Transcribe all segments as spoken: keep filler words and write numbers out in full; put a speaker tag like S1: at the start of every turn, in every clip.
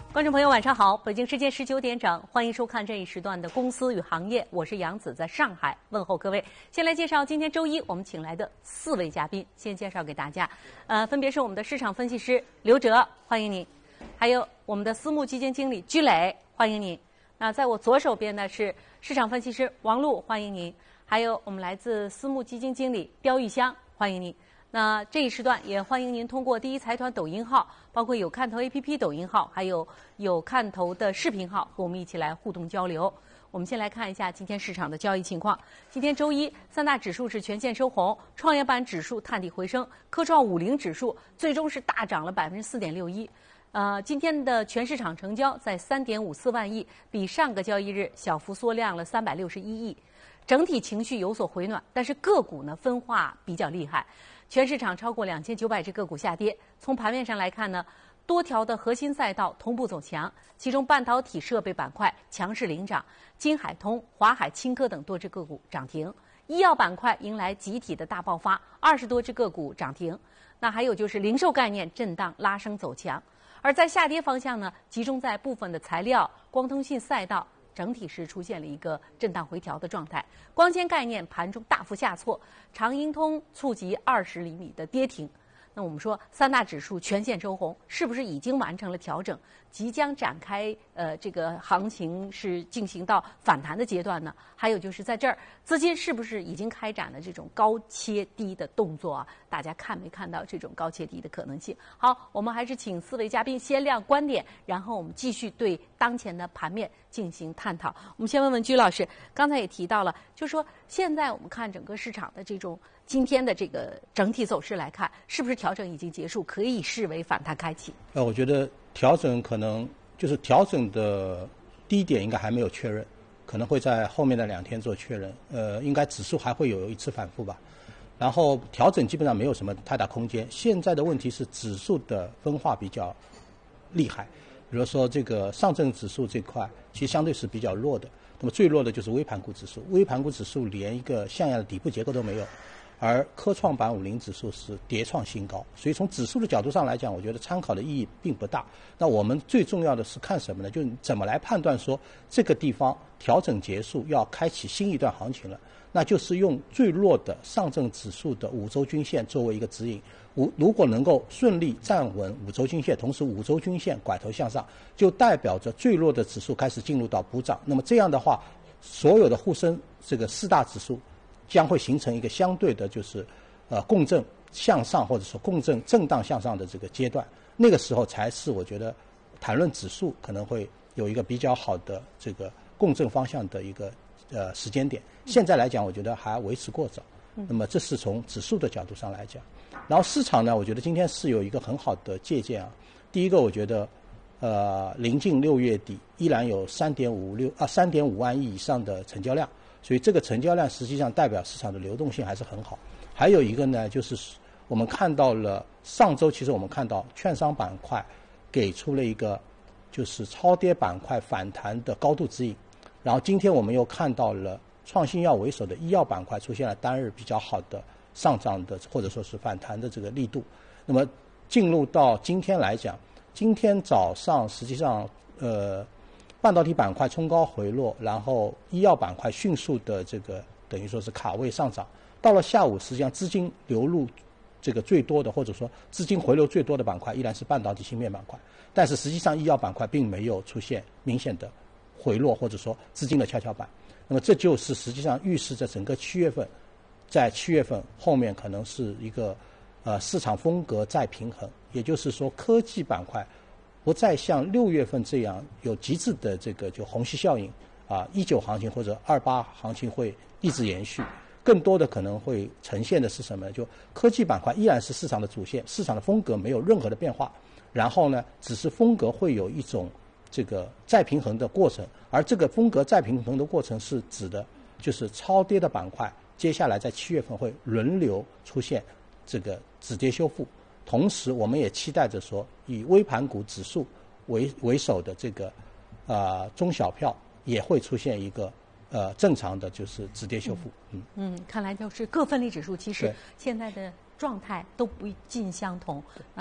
S1: 观众朋友，晚上好！北京时间十九点整，欢迎收看这一时段的《公司与行业》，我是杨子，在上海问候各位。先来介绍今天周一我们请来的四位嘉宾，先介绍给大家，呃，分别是我们的市场分析师刘哲，欢迎您；还有我们的私募基金经理居磊，欢迎您。那在我左手边呢是市场分析师王璐，欢迎您；还有我们来自私募基金经理刁玉香，欢迎您。那这一时段也欢迎您通过第一财团抖音号，包括有看头 A P P 抖音号，还有有看头的视频号，和我们一起来互动交流。我们先来看一下今天市场的交易情况。今天周一，三大指数是全线收红，创业板指数探底回升，科创五零指数最终是大涨了百分之四点六一。呃，今天的全市场成交在三点五四万亿，比上个交易日小幅缩量了三百六十一亿。整体情绪有所回暖，但是个股呢分化比较厉害。全市场超过两千九百只个股下跌。从盘面上来看呢，多条的核心赛道同步走强，其中半导体设备板块强势领涨，金海通、华海轻科等多只个股涨停。医药板块迎来集体的大爆发，二十多只个股涨停。那还有就是零售概念震荡拉升走强。而在下跌方向呢，集中在部分的材料、光通信赛道。整体是出现了一个震荡回调的状态，光纤概念盘中大幅下挫，长英通触及二十厘米的跌停。那我们说三大指数全线收红，是不是已经完成了调整，即将展开呃这个行情是进行到反弹的阶段呢？还有就是在这儿资金是不是已经开展了这种高切低的动作啊？大家看没看到这种高切低的可能性？好，我们还是请四位嘉宾先亮观点，然后我们继续对当前的盘面进行探讨。我们先问问居老师，刚才也提到了，就是说现在我们看整个市场的这种今天的这个整体走势来看，是不是调整已经结束，可以视为反弹开启？
S2: 呃，我觉得调整可能就是调整的低点应该还没有确认，可能会在后面的两天做确认。呃，应该指数还会有一次反复吧。然后调整基本上没有什么太大空间。现在的问题是指数的分化比较厉害，比如说这个上证指数这块其实相对是比较弱的，那么最弱的就是微盘股指数，微盘股指数连一个像样的底部结构都没有。而科创板五零指数是跌创新高，所以从指数的角度上来讲，我觉得参考的意义并不大。那我们最重要的是看什么呢？就是怎么来判断说这个地方调整结束，要开启新一段行情了。那就是用最弱的上证指数的五周均线作为一个指引。五如果能够顺利站稳五周均线，同时五周均线拐头向上，就代表着最弱的指数开始进入到补涨。那么这样的话，所有的沪深这个四大指数将会形成一个相对的，就是呃共振向上或者说共振震荡向上的这个阶段。那个时候才是我觉得谈论指数可能会有一个比较好的这个共振方向的一个呃时间点。现在来讲，我觉得还为时过早。那么这是从指数的角度上来讲。然后市场呢，我觉得今天是有一个很好的借鉴啊。第一个，我觉得呃临近六月底，依然有三点五六啊三点五万亿以上的成交量。所以这个成交量实际上代表市场的流动性还是很好。还有一个呢，就是我们看到了上周，其实我们看到券商板块给出了一个就是超跌板块反弹的高度指引，然后今天我们又看到了创新药为首的医药板块出现了单日比较好的上涨的或者说是反弹的这个力度。那么进入到今天来讲，今天早上实际上呃。半导体板块冲高回落，然后医药板块迅速的这个等于说是卡位上涨。到了下午，实际上资金流入这个最多的，或者说资金回流最多的板块依然是半导体芯片板块，但是实际上医药板块并没有出现明显的回落，或者说资金的跷跷板。那么这就是实际上预示着整个七月份，在七月份后面可能是一个呃市场风格再平衡，也就是说科技板块不再像六月份这样有极致的这个就虹吸效应啊，一九行情或者二八行情会一直延续，更多的可能会呈现的是什么呢？就科技板块依然是市场的主线，市场的风格没有任何的变化，然后呢，只是风格会有一种这个再平衡的过程，而这个风格再平衡的过程是指的就是超跌的板块，接下来在七月份会轮流出现这个止跌修复。同时，我们也期待着说，以微盘股指数为为首的这个呃中小票也会出现一个呃正常的就是止跌修复。
S1: 嗯嗯，看来就是各分类指数其实现在的状态都不尽相同啊。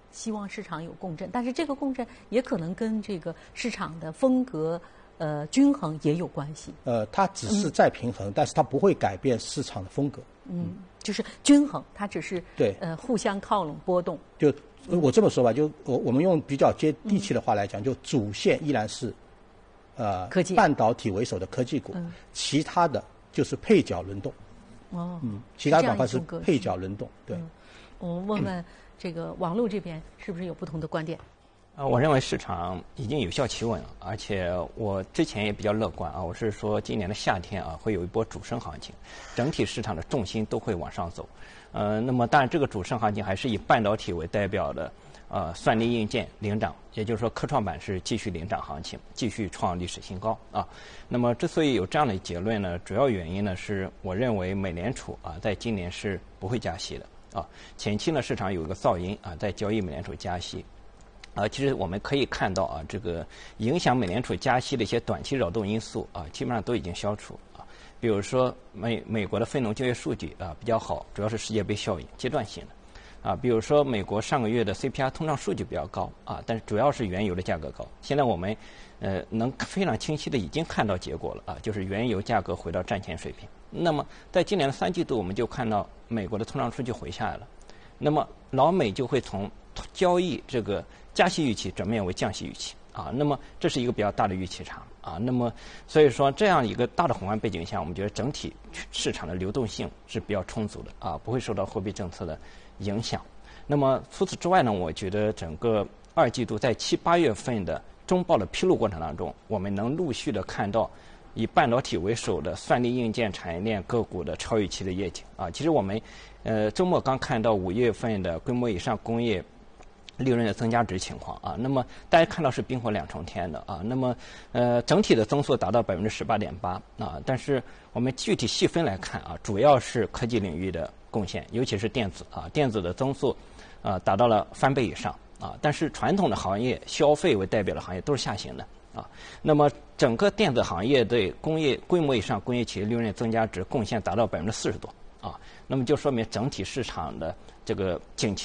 S1: 希望市场有共振，但是这个共振也可能跟这个市场的风格呃均衡也有关系。
S2: 呃，它只是在平衡，嗯、但是它不会改变市场的风格。
S1: 嗯，就是均衡，它只是
S2: 对
S1: 呃互相靠拢波动。
S2: 就我这么说吧，就我我们用比较接地气的话来讲，嗯、就主线依然是呃
S1: 科技
S2: 半导体为首的科技股，嗯、其他的就是配角轮动。
S1: 哦，
S2: 嗯，其他板块是配角轮动。对，
S1: 嗯、我问问这个网络这边是不是有不同的观点？
S3: 啊，我认为市场已经有效企稳了，而且我之前也比较乐观啊，我是说今年的夏天啊会有一波主升行情，整体市场的重心都会往上走。呃，那么当然这个主升行情还是以半导体为代表的，呃，算力硬件领涨，也就是说科创板是继续领涨行情，继续创历史新高啊。那么之所以有这样的结论呢，主要原因呢是我认为美联储啊在今年是不会加息的啊。前期呢市场有一个噪音啊，在交易美联储加息。啊，其实我们可以看到啊，这个影响美联储加息的一些短期扰动因素啊，基本上都已经消除啊。比如说美美国的非农就业数据啊比较好，主要是世界杯效应，阶段性的啊。比如说美国上个月的 C P I 通胀数据比较高啊，但是主要是原油的价格高。现在我们呃能非常清晰的已经看到结果了啊，就是原油价格回到战前水平。那么在今年的三季度，我们就看到美国的通胀数据回下来了，那么老美就会从交易这个加息预期转变为降息预期啊，那么这是一个比较大的预期差啊，那么所以说这样一个大的宏观背景下，我们觉得整体市场的流动性是比较充足的啊，不会受到货币政策的影响。那么除此之外呢，我觉得整个二季度在七八月份的中报的披露过程当中，我们能陆续的看到以半导体为首的算力硬件产业链个股的超预期的业绩啊。其实我们呃周末刚看到五月份的规模以上工业利润的增加值情况啊，那么大家看到是冰火两重天的啊，那么呃整体的增速达到百分之十八点八啊，但是我们具体细分来看啊，主要是科技领域的贡献，尤其是电子啊，电子的增速啊达到了翻倍以上啊，但是传统的行业消费为代表的行业都是下行的啊，那么整个电子行业对工业规模以上工业企业利润增加值贡献达到百分之四十多啊，那么就说明整体市场的这个景气